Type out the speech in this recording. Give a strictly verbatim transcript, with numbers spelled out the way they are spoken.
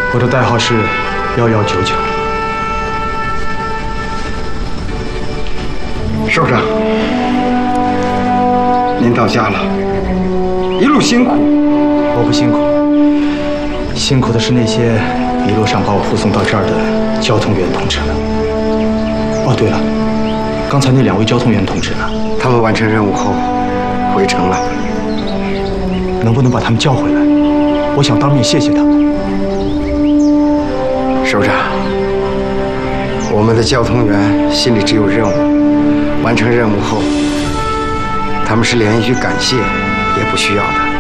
我的代号是幺幺九九。 首长，您到家了，一路辛苦。 我不辛苦，辛苦的是那些一路上把我护送到这儿的交通员同志们。哦，对了，刚才那两位交通员同志呢？ 他们完成任务后回城了。 能不能把他们叫回来？我想当面谢谢他们。 首长，我们的交通员心里只有任务，完成任务后，他们是连一句感谢也不需要的。